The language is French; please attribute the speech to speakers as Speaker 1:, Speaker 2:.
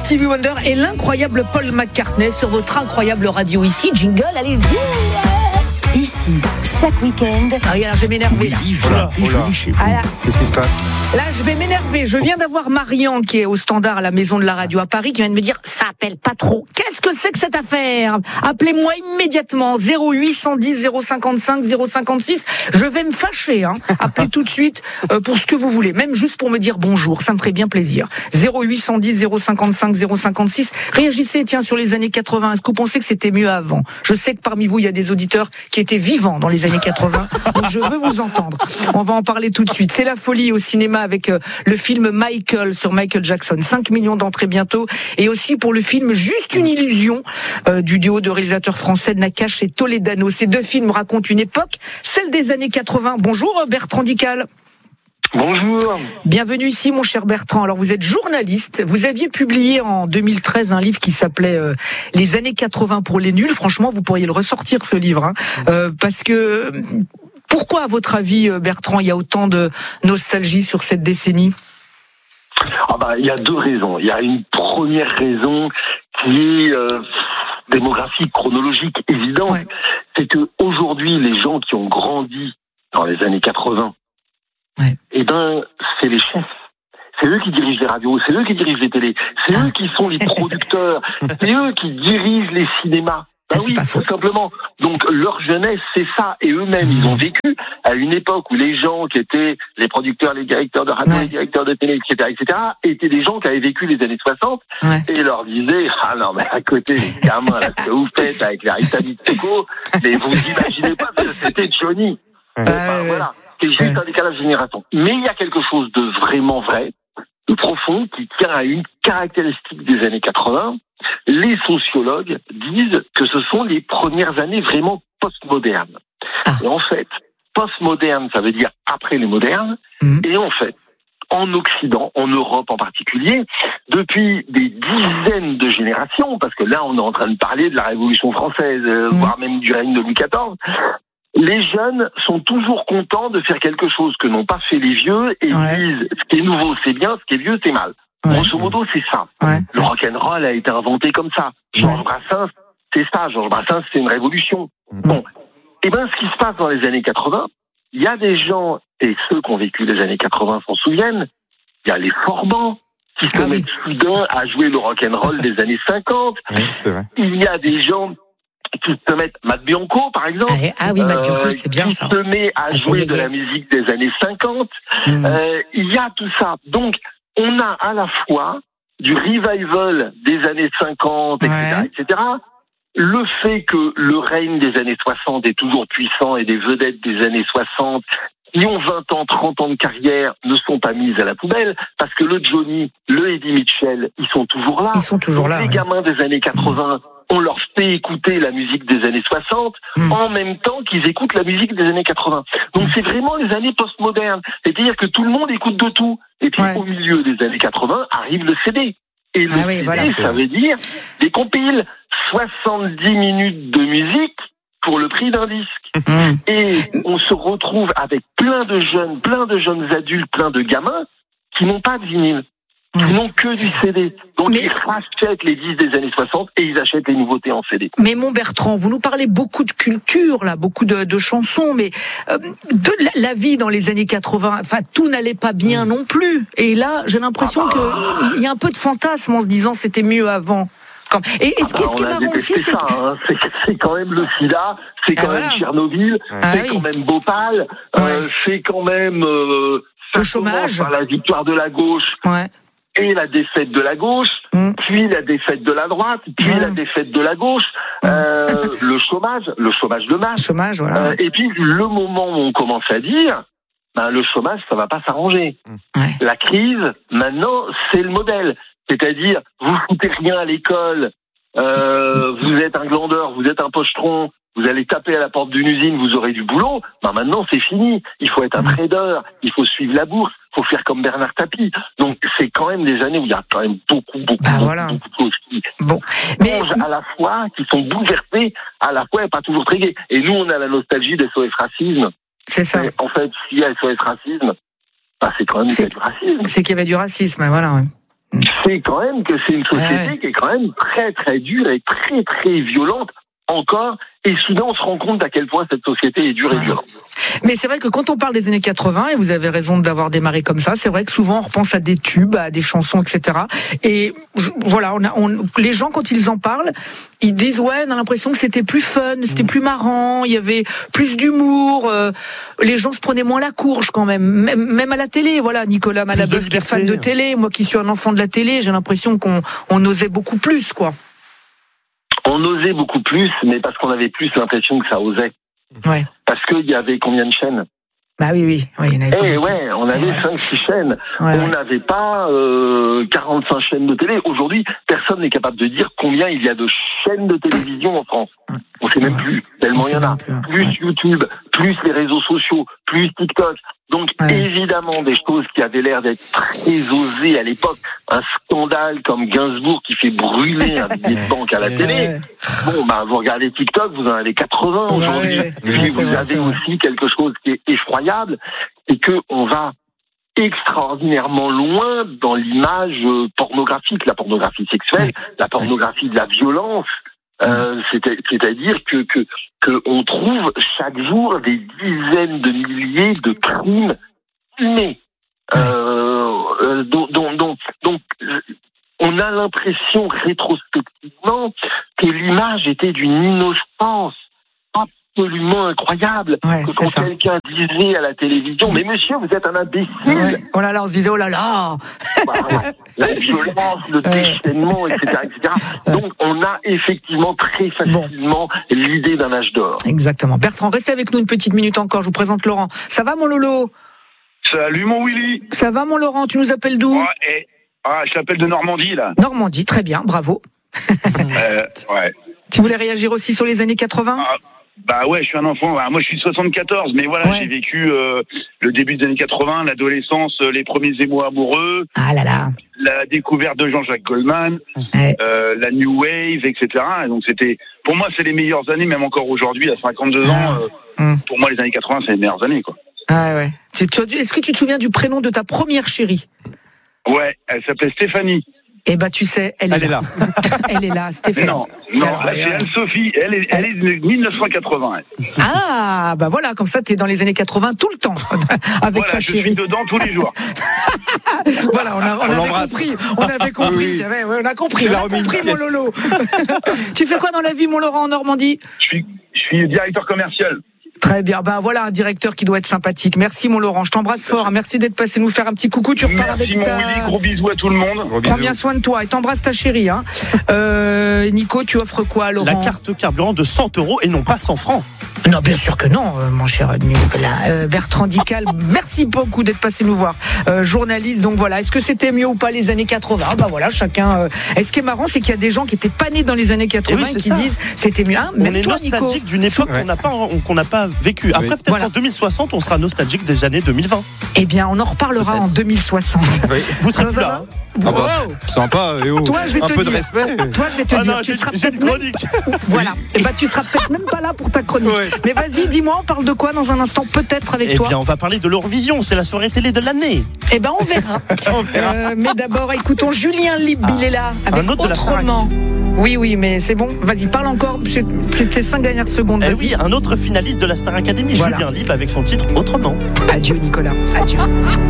Speaker 1: Stevie Wonder et l'incroyable Paul McCartney sur votre incroyable radio. Ici, jingle, allez-y.
Speaker 2: Ici, chaque week-end.
Speaker 1: Ah, regarde, je vais m'énerver là.
Speaker 3: Chez vous.
Speaker 1: Voilà.
Speaker 3: Qu'est-ce qui se passe?
Speaker 1: Là, je vais m'énerver. Je viens d'avoir Marian qui est au standard à la maison de la radio à Paris qui vient de me dire ça appelle pas trop. Qu'est-ce que c'est que cette affaire? Appelez-moi immédiatement 0810 055 056. Je vais me fâcher. Appelez tout de suite pour ce que vous voulez, même juste pour me dire bonjour. Ça me ferait bien plaisir. 0810 055 056. Réagissez tiens sur les années 80. Est-ce que vous pensez que c'était mieux avant? Je sais que parmi vous il y a des auditeurs qui étaient vivants dans les années 80. Donc je veux vous entendre. On va en parler tout de suite. C'est la folie au cinéma avec le film Michael sur Michael Jackson. 5 millions d'entrées bientôt. Et aussi pour le film Juste une illusion du duo de réalisateurs français Nakache et Toledano. Ces deux films racontent une époque, celle des années 80. Bonjour Bertrand Dical.
Speaker 4: Bonjour.
Speaker 1: Bienvenue ici mon cher Bertrand. Alors vous êtes journaliste, vous aviez publié en 2013 un livre qui s'appelait Les années 80 pour les nuls. Franchement vous pourriez le ressortir ce livre parce que pourquoi à votre avis Bertrand il y a autant de nostalgie sur cette décennie?
Speaker 4: Il y a deux raisons. Il y a une première raison qui est démographique, chronologique, évidente. Ouais. C'est que aujourd'hui les gens qui ont grandi dans les années 80, c'est les chefs. C'est eux qui dirigent les radios, c'est eux qui dirigent les télés, c'est eux qui sont les producteurs, c'est eux qui dirigent les cinémas. Oui, tout simplement. Donc leur jeunesse, c'est ça. Et eux-mêmes, ils ont vécu à une époque où les gens qui étaient les producteurs, les directeurs de radio, les directeurs de télé, etc., étaient des gens qui avaient vécu les années 60 et leur disaient « Ah non, mais à côté, les gamins, là, ce que vous faites avec la Rita Mitsuko, mais vous imaginez pas que c'était Johnny. » Voilà. C'est juste un décalage de génération. Mais il y a quelque chose de vraiment vrai, de profond, qui tient à une caractéristique des années 80. Les sociologues disent que ce sont les premières années vraiment postmodernes. Et en fait, postmoderne, ça veut dire après les modernes. Et en fait, en Occident, en Europe en particulier, depuis des dizaines de générations, parce que là, on est en train de parler de la Révolution française, voire même du règne de Louis XIV, les jeunes sont toujours contents de faire quelque chose que n'ont pas fait les vieux et disent ce qui est nouveau c'est bien, ce qui est vieux c'est mal. Grosso modo c'est ça. Le rock'n'roll a été inventé comme ça. Georges Brassens, c'est ça. Georges Brassens c'est une révolution. Bon, et ce qui se passe dans les années 80, il y a des gens, et ceux qui ont vécu les années 80 s'en souviennent, il y a les Forbans qui se mettent soudain à jouer le rock'n'roll des années 50.
Speaker 3: C'est vrai.
Speaker 4: Il y a des gens qui se mettent, Matt Bianco par exemple,
Speaker 1: Matt Bianco, c'est bien
Speaker 4: qui
Speaker 1: ça.
Speaker 4: se met à jouer de la musique des années 50. Il y a tout ça. Donc, on a à la fois du revival des années 50, etc., le fait que le règne des années 60 est toujours puissant et des vedettes des années 60 qui ont 20 ans, 30 ans de carrière ne sont pas mises à la poubelle parce que le Johnny, le Eddie Mitchell, ils sont toujours là.
Speaker 1: Ils sont toujours là.
Speaker 4: Les gamins des années 80, on leur fait écouter la musique des années 60 en même temps qu'ils écoutent la musique des années 80. Donc c'est vraiment les années postmodernes. C'est-à-dire que tout le monde écoute de tout. Et puis au milieu des années 80 arrive le CD. Et le CD, ça veut dire des compiles, 70 minutes de musique pour le prix d'un disque. Et on se retrouve avec plein de jeunes adultes, plein de gamins qui n'ont pas de vinyle. Ils n'ont que du CD. Donc ils rachètent les disques des années 60 et ils achètent les nouveautés en CD.
Speaker 1: Mais mon Bertrand, vous nous parlez beaucoup de culture, là, beaucoup de chansons, mais de la vie dans les années 80, tout n'allait pas bien non plus. Et là, j'ai l'impression qu'il y a un peu de fantasme en se disant c'était mieux avant. Et ce qui est marrant aussi, c'est
Speaker 4: c'est quand même le sida, c'est quand même Tchernobyl, c'est quand même Bhopal, c'est quand même
Speaker 1: le chômage,
Speaker 4: par la victoire de la gauche. Et la défaite de la gauche, puis la défaite de la droite, puis la défaite de la gauche, le chômage de masse. Et puis le moment où on commence à dire, le chômage, ça va pas s'arranger. La crise, maintenant, c'est le modèle. C'est-à-dire, vous foutez rien à l'école, vous êtes un glandeur, vous êtes un pochetron, vous allez taper à la porte d'une usine, vous aurez du boulot. Maintenant, c'est fini. Il faut être un trader, il faut suivre la bourse, il faut faire comme Bernard Tapie. Donc, c'est quand même des années où il y a quand même beaucoup de choses qui changent à la fois, qui sont bouleversées, à la fois et pas toujours très gaies. Et nous, on a la nostalgie des SOS Racisme.
Speaker 1: C'est ça.
Speaker 4: Et en fait, s'il y a SOS Racisme, c'est quand même qu'il y a du racisme.
Speaker 1: C'est qu'il y avait du racisme, voilà.
Speaker 4: c'est quand même que c'est une société qui est quand même très très dure et très très violente encore. Et soudain, on se rend compte à quel point cette société est dure et violente.
Speaker 1: Mais c'est vrai que quand on parle des années 80, et vous avez raison d'avoir démarré comme ça, c'est vrai que souvent on repense à des tubes, à des chansons, etc. Et voilà, les gens quand ils en parlent, ils disent on a l'impression que c'était plus fun, c'était plus marrant, il y avait plus d'humour, les gens se prenaient moins la courge quand même à la télé. Voilà, Nicolas Malabeuf qui est fan de télé, moi qui suis un enfant de la télé, j'ai l'impression qu'on osait beaucoup plus, quoi.
Speaker 4: On osait beaucoup plus, mais parce qu'on avait plus l'impression que ça osait.
Speaker 1: Ouais.
Speaker 4: Parce qu'il y avait combien de chaînes ?
Speaker 1: Bah oui, il y en avait
Speaker 4: on avait 5-6 chaînes. On n'avait pas 45 chaînes de télé. Aujourd'hui, personne n'est capable de dire combien il y a de chaînes de télévision en France. On ne sait même plus, tellement il y en a. Plus YouTube, plus les réseaux sociaux, plus TikTok. Donc évidemment des choses qui avaient l'air d'être très osées à l'époque. Un scandale comme Gainsbourg qui fait brûler un billet de banque à la télé. Bon, vous regardez TikTok, vous en avez 80 aujourd'hui. Puis vous avez aussi quelque chose qui est effroyable, et que on va extraordinairement loin dans l'image pornographique, la pornographie sexuelle, la pornographie de la violence. C'est-à-dire que on trouve chaque jour des dizaines de milliers de crimes humains. Donc, on a l'impression rétrospectivement que l'image était d'une innocence absolument incroyable. Quand quelqu'un disait à la télévision, mais monsieur, vous êtes un imbécile.
Speaker 1: Oh là là, on se disait, oh là là.
Speaker 4: La violence, le déchaînement, etc., etc. Donc, on a effectivement très facilement l'idée d'un âge d'or.
Speaker 1: Exactement. Bertrand, restez avec nous une petite minute encore. Je vous présente Laurent. Ça va, mon Lolo ?
Speaker 3: Salut, mon Willy.
Speaker 1: Ça va, mon Laurent ? Tu nous appelles d'où ?
Speaker 3: Je t'appelle de Normandie, là.
Speaker 1: Normandie, très bien, bravo. Tu voulais réagir aussi sur les années 80 ?
Speaker 3: Je suis un enfant. Moi, je suis de 74, mais voilà, j'ai vécu le début des années 80, l'adolescence, les premiers émois amoureux.
Speaker 1: Ah là là.
Speaker 3: La découverte de Jean-Jacques Goldman, la New Wave, etc. Et donc pour moi, c'est les meilleures années, même encore aujourd'hui, à 52 ans. Pour moi, les années 80, c'est les meilleures années, quoi.
Speaker 1: Ah ouais. Est-ce que tu te souviens du prénom de ta première chérie ?
Speaker 3: Ouais, elle s'appelait Stéphanie.
Speaker 1: Eh ben, tu sais, elle est là. Elle est là, Stéphanie.
Speaker 3: Non, c'est Anne-Sophie. Elle est de 1980.
Speaker 1: Ah, bah voilà, comme ça, t'es dans les années 80 tout le temps, avec ta chérie.
Speaker 3: Je suis dedans tous les jours.
Speaker 1: Voilà, on avait compris. On avait compris. On a compris, mon Lolo. Tu fais quoi dans la vie, mon Laurent, en Normandie ?
Speaker 3: Je suis directeur commercial.
Speaker 1: Très bien, voilà un directeur qui doit être sympathique. Merci mon Laurent, je t'embrasse fort. Merci d'être passé nous faire un petit coucou. Tu repars avec
Speaker 3: mon Willy, gros bisous à tout le monde.
Speaker 1: Prends bien soin de toi et t'embrasse ta chérie. Nico, tu offres quoi à Laurent ?
Speaker 5: La carte carburant de 100 € et non pas 100 francs.
Speaker 1: Non, bien sûr que non, mon cher Nicolas. Bertrand Dical, merci beaucoup d'être passé nous voir. Journaliste, donc voilà. Est-ce que c'était mieux ou pas les années 80 ? Voilà, chacun. Et ce qui est marrant, c'est qu'il y a des gens qui n'étaient pas nés dans les années 80 et qui disent c'était mieux.
Speaker 5: On est nostalgique d'une époque qu'on n'a pas vécue. Après, peut-être en 2060, on sera nostalgique des années 2020.
Speaker 1: Eh bien, on en reparlera en 2060.
Speaker 5: Vous serez plus là.
Speaker 6: Sympa,
Speaker 1: toi, je vais
Speaker 6: un
Speaker 1: te
Speaker 6: peu
Speaker 1: dire.
Speaker 6: De respect.
Speaker 1: Toi, je vais te dire. Tu seras peut-être chronique. Voilà. Et tu seras peut-être même pas là pour ta chronique. Mais vas-y, dis-moi, on parle de quoi dans un instant, peut-être avec toi ?
Speaker 5: Eh bien, on va parler de l'Eurovision. C'est la soirée télé de l'année.
Speaker 1: Eh ben, on verra. Mais d'abord, écoutons Julien Lieb. Il est là avec Autrement. Oui, mais c'est bon. Vas-y, parle encore. C'était 5 dernières secondes.
Speaker 5: Oui, un autre finaliste de la Star Academy, Julien Lieb, avec son titre Autrement.
Speaker 1: Adieu, Nicolas. Adieu.